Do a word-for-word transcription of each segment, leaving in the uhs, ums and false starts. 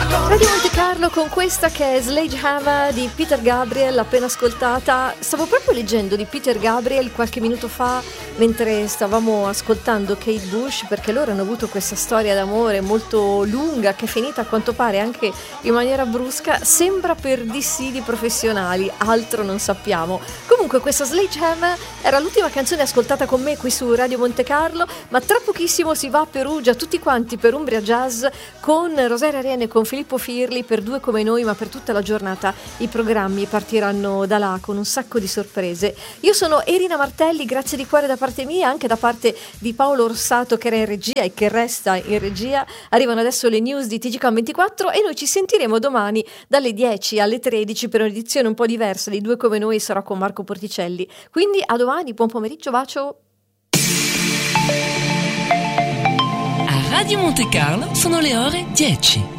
Radio Monte Carlo con questa che è Sledgehammer di Peter Gabriel, appena ascoltata. Stavo proprio leggendo di Peter Gabriel qualche minuto fa mentre stavamo ascoltando Kate Bush, perché loro hanno avuto questa storia d'amore molto lunga che è finita a quanto pare anche in maniera brusca. Sembra per dissidi professionali, altro non sappiamo. Comunque questa Sledgehammer era l'ultima canzone ascoltata con me qui su Radio Monte Carlo, ma tra pochissimo si va a Perugia tutti quanti per Umbria Jazz con Rosaria Arena e con Filippo Firli per Due come noi, ma per tutta la giornata i programmi partiranno da là con un sacco di sorprese. Io sono Erina Martelli, grazie di cuore da parte mia, anche da parte di Paolo Orsato che era in regia e che resta in regia. Arrivano adesso le news di T G K ventiquattro e noi ci sentiremo domani dalle dieci alle tredici per un'edizione un po' diversa di Due come noi, sarò con Marco Porticelli. Quindi a domani, buon pomeriggio, bacio. A Radio Monte Carlo sono le ore dieci.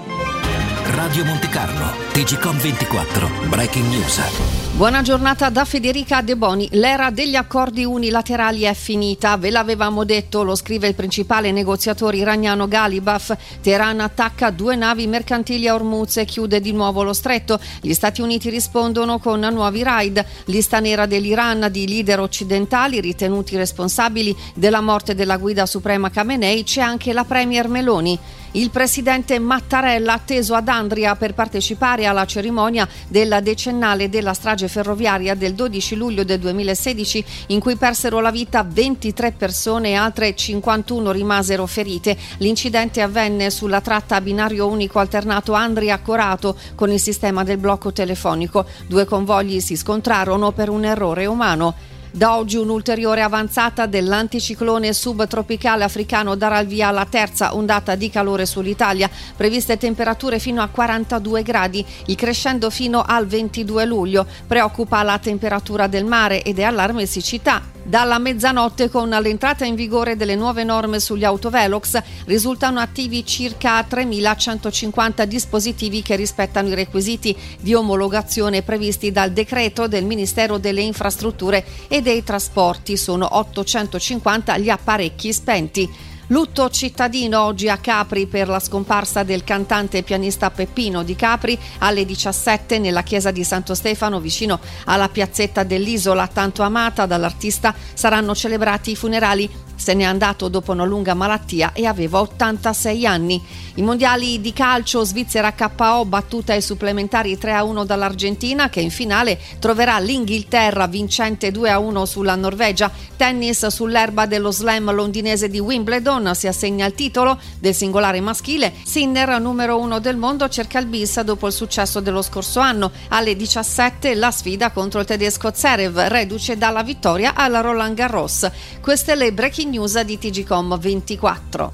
Radio Monte Carlo, T G Com ventiquattro, Breaking News. Buona giornata da Federica De Boni. L'era degli accordi unilaterali è finita, ve l'avevamo detto, lo scrive il principale negoziatore iraniano Ghalibaf. Teheran attacca due navi mercantili a Hormuz e chiude di nuovo lo stretto. Gli Stati Uniti rispondono con nuovi raid. Lista nera dell'Iran di leader occidentali ritenuti responsabili della morte della guida suprema Khamenei. C'è anche la premier Meloni. Il presidente Mattarella atteso ad Andria per partecipare alla cerimonia della decennale della strage ferroviaria del dodici luglio del duemilasedici, in cui persero la vita ventitré persone e altre cinquantuno rimasero ferite. L'incidente avvenne sulla tratta a binario unico alternato Andria-Corato con il sistema del blocco telefonico. Due convogli si scontrarono per un errore umano. Da oggi un'ulteriore avanzata dell'anticiclone subtropicale africano darà il via alla terza ondata di calore sull'Italia, previste temperature fino a quarantadue gradi, il crescendo fino al ventidue luglio. Preoccupa la temperatura del mare ed è allarme siccità. Dalla mezzanotte, con l'entrata in vigore delle nuove norme sugli autovelox, risultano attivi circa tremilacentocinquanta dispositivi che rispettano i requisiti di omologazione previsti dal decreto del Ministero delle Infrastrutture e dei Trasporti. Sono ottocentocinquanta gli apparecchi spenti. Lutto cittadino oggi a Capri per la scomparsa del cantante e pianista Peppino Di Capri. Alle diciassette nella chiesa di Santo Stefano, vicino alla piazzetta dell'Isola tanto amata dall'artista, saranno celebrati i funerali. Se n'è andato dopo una lunga malattia e aveva ottantasei anni. I mondiali di calcio, Svizzera K O battuta ai supplementari tre a uno dall'Argentina, che in finale troverà l'Inghilterra vincente due a uno sulla Norvegia. Tennis, sull'erba dello slam londinese di Wimbledon si assegna il titolo del singolare maschile. Sinner, numero uno del mondo, cerca il bis dopo il successo dello scorso anno. Alle diciassette la sfida contro il tedesco Zverev, reduce dalla vittoria alla Roland Garros. Queste le breaking news di T G Com ventiquattro.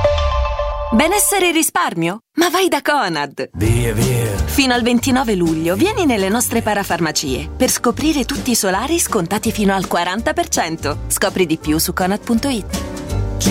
Benessere e risparmio? Ma vai da Conad! Via, via! Fino al ventinove luglio vieni nelle nostre parafarmacie per scoprire tutti i solari scontati fino al quaranta per cento. Scopri di più su conad punto it.